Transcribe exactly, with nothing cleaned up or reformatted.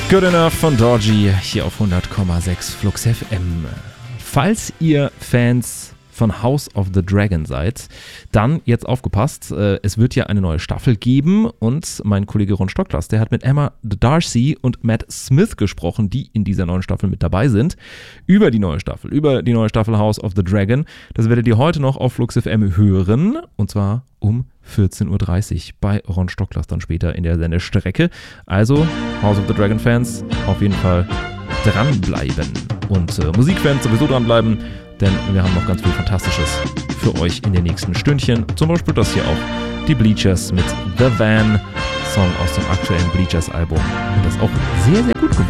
Good Enough von Dorji hier auf hundert Komma sechs Flux F M. Falls ihr Fans von House of the Dragon seid, dann jetzt aufgepasst, äh, es wird ja eine neue Staffel geben und mein Kollege Ron Stocklas, der hat mit Emma Darcy und Matt Smith gesprochen, die in dieser neuen Staffel mit dabei sind, über die neue Staffel, über die neue Staffel House of the Dragon. Das werdet ihr heute noch auf Flux F M hören und zwar um vierzehn Uhr dreißig bei Ron Stocklas dann später in der Sendestrecke. Also House of the Dragon Fans auf jeden Fall dranbleiben und äh, Musikfans sowieso dranbleiben, denn wir haben noch ganz viel Fantastisches für euch in den nächsten Stündchen. Zum Beispiel das hier auch, die Bleachers mit The Van, Song aus dem aktuellen Bleachers Album. Und das ist auch sehr, sehr gut geworden.